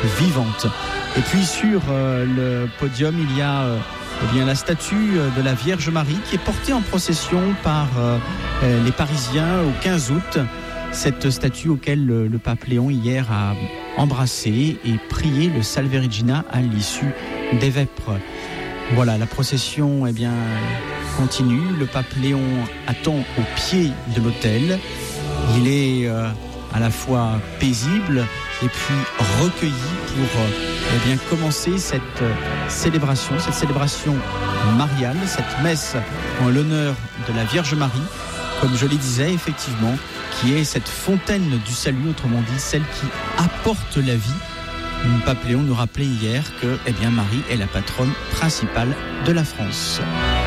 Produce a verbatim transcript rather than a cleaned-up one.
vivante. Et puis sur euh, le podium, il y a euh, eh bien, la statue de la Vierge Marie qui est portée en procession par euh, les Parisiens au quinze août. Cette statue auquel le, le pape Léon hier a embrassé et prié le Salve Regina à l'issue des vêpres. Voilà, la procession eh bien, continue. Le pape Léon attend au pied de l'autel. Il est euh, à la fois paisible et puis recueilli pour euh, eh bien, commencer cette euh, célébration, cette célébration mariale, cette messe en l'honneur de la Vierge Marie, comme je le disais, effectivement, qui est cette fontaine du salut, autrement dit, celle qui apporte la vie. Le pape Léon nous rappelait hier que eh bien, Marie est la patronne principale de la France.